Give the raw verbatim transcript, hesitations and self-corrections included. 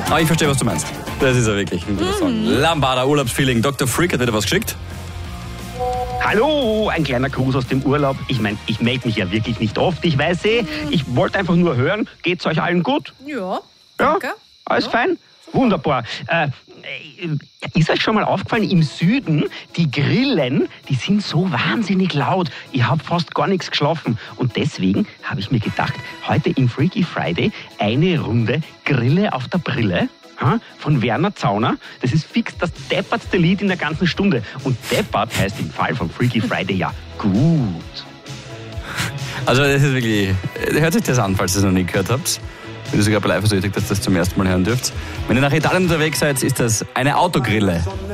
Aber ich verstehe, was du meinst. Das ist ja wirklich ein guter Song. Lambada, Urlaubsfeeling. Doktor Freak hat wieder was geschickt. Hallo, ein kleiner Gruß aus dem Urlaub. Ich meine, ich melde mich ja wirklich nicht oft, ich weiß eh. Ich wollte einfach nur hören, geht's euch allen gut? Ja, danke. Ja, alles ja. fein? Wunderbar. Äh, ist euch schon mal aufgefallen, im Süden, die Grillen, die sind so wahnsinnig laut. Ich habe fast gar nichts geschlafen. Und deswegen habe ich mir gedacht, heute im Freaky Friday eine Runde Grille auf der Brille. Von Werner Zauner. Das ist fix das deppertste Lied in der ganzen Stunde. Und deppert heißt im Fall von Freaky Friday ja gut. Also das ist wirklich, hört sich das an, falls ihr es noch nie gehört habt. Ich bin sogar bei live versötigt, dass ihr das zum ersten Mal hören dürft. Wenn ihr nach Italien unterwegs seid, ist das eine Autogrille.